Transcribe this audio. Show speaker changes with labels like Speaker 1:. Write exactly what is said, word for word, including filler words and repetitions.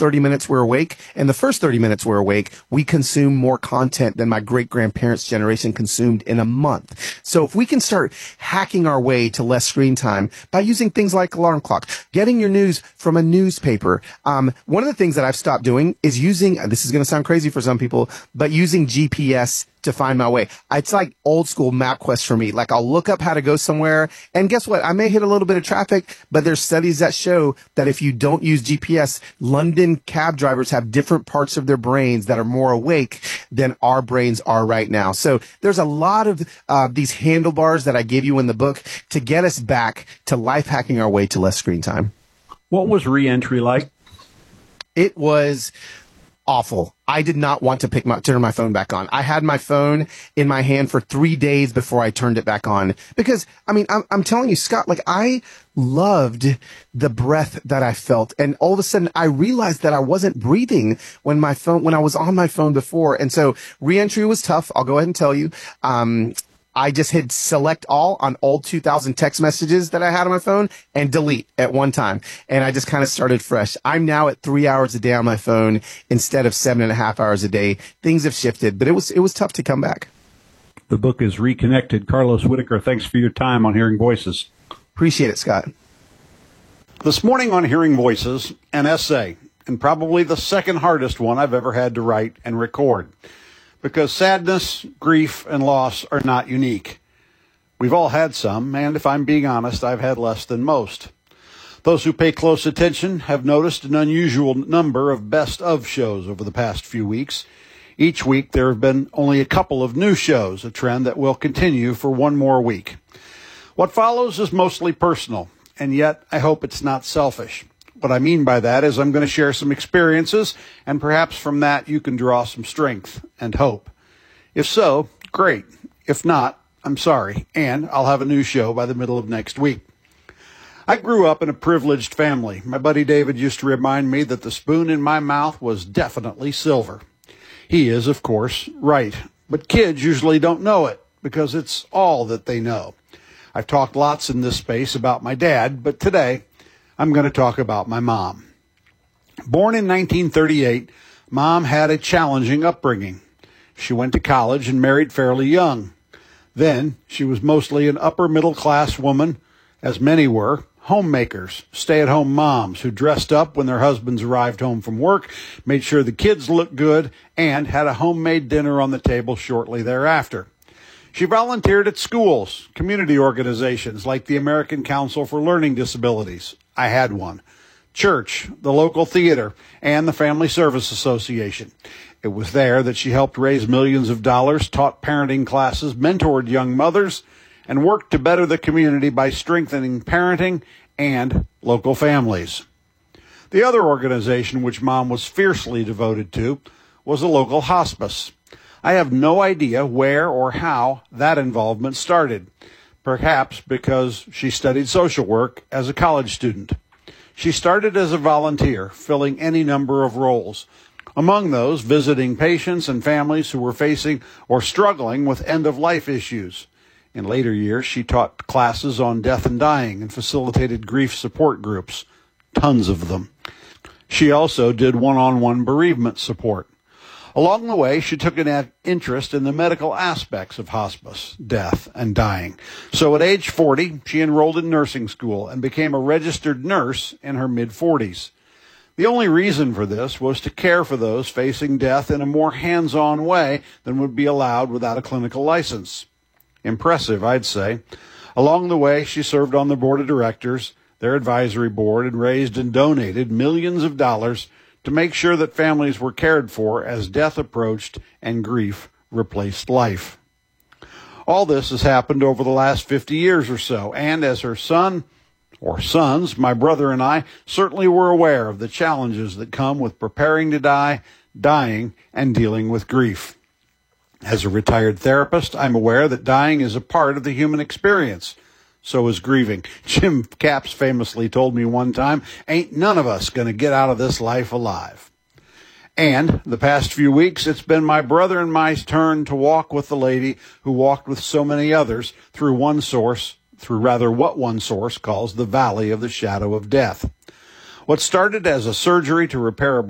Speaker 1: thirty minutes we're awake, and the first thirty minutes we're awake, we consume more content than my great-grandparents' generation consumed in a month. So if we can start hacking our way to less screen time by using things like alarm clock, getting your news from a newspaper. Um, one of the things that I've stopped doing is using, this is going to sound crazy for some people, but using G P S to find my way. It's like old school MapQuest for me. Like I'll look up how to go somewhere, and guess what? I may hit a little bit of traffic, but there's studies that show that if you don't use G P S, London cab drivers have different parts of their brains that are more awake than our brains are right now. So there's a lot of uh, these handlebars that I gave you in the book to get us back to life hacking our way to less screen time.
Speaker 2: What was reentry like?
Speaker 1: It was awful. I did not want to pick my, turn my phone back on. I had my phone in my hand for three days before I turned it back on because, I mean, I'm, I'm telling you, Scott, like I loved the breath that I felt. And all of a sudden I realized that I wasn't breathing when my phone, when I was on my phone before. And so reentry was tough. I'll go ahead and tell you. Um, I just hit select all on all two thousand text messages that I had on my phone and delete at one time. And I just kind of started fresh. I'm now at three hours a day on my phone instead of seven and a half hours a day. Things have shifted, but it was, it was tough to come back.
Speaker 2: The book is Reconnected. Carlos Whitaker, thanks for your time on Hearing Voices.
Speaker 1: Appreciate it, Scott.
Speaker 2: This morning on Hearing Voices, an essay, and probably the second hardest one I've ever had to write and record. Because sadness, grief, and loss are not unique. We've all had some, and if I'm being honest, I've had less than most. Those who pay close attention have noticed an unusual number of best of shows over the past few weeks. Each week there have been only a couple of new shows, a trend that will continue for one more week. What follows is mostly personal, and yet I hope it's not selfish. What I mean by that is I'm going to share some experiences, and perhaps from that you can draw some strength and hope. If so, great. If not, I'm sorry, and I'll have a new show by the middle of next week. I grew up in a privileged family. My buddy David used to remind me that the spoon in my mouth was definitely silver. He is, of course, right, but kids usually don't know it because it's all that they know. I've talked lots in this space about my dad, but today I'm going to talk about my mom. Born in nineteen thirty-eight, Mom had a challenging upbringing. She went to college and married fairly young. Then she was mostly an upper middle class woman, as many were, homemakers, stay-at-home moms who dressed up when their husbands arrived home from work, made sure the kids looked good, and had a homemade dinner on the table shortly thereafter. She volunteered at schools, community organizations like the American Council for Learning Disabilities. I had one. Church, the local theater, and the Family Service Association. It was there that she helped raise millions of dollars, taught parenting classes, mentored young mothers, and worked to better the community by strengthening parenting and local families. The other organization which Mom was fiercely devoted to was a local hospice. I have no idea where or how that involvement started, perhaps because she studied social work as a college student. She started as a volunteer, filling any number of roles. Among those, visiting patients and families who were facing or struggling with end-of-life issues. In later years, she taught classes on death and dying and facilitated grief support groups, tons of them. She also did one-on-one bereavement support. Along the way, she took an interest in the medical aspects of hospice, death, and dying. So at age forty, she enrolled in nursing school and became a registered nurse in her mid-forties. The only reason for this was to care for those facing death in a more hands-on way than would be allowed without a clinical license. Impressive, I'd say. Along the way, she served on the board of directors, their advisory board, and raised and donated millions of dollars to make sure that families were cared for as death approached and grief replaced life. All this has happened over the last fifty years or so, and as her son, or sons, my brother and I, certainly were aware of the challenges that come with preparing to die, dying, and dealing with grief. As a retired therapist, I'm aware that dying is a part of the human experience. So is grieving. Jim Capps famously told me one time, ain't none of us going to get out of this life alive. And the past few weeks, it's been my brother and my turn to walk with the lady who walked with so many others through one source, through rather what one source calls the Valley of the Shadow of Death. What started as a surgery to repair a